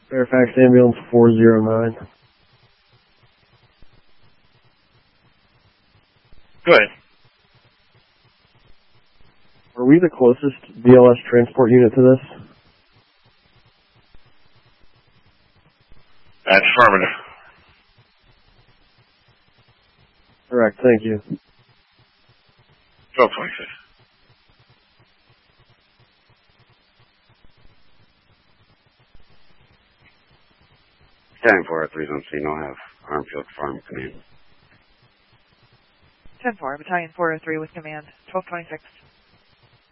Fairfax Ambulance 409. Go ahead. Are we the closest BLS transport unit to this? That's affirmative. Correct, thank you. 1226. Battalion 403 is on scene. I'll have Armfield Farm command. 10-4, Battalion 403 with command, 1226.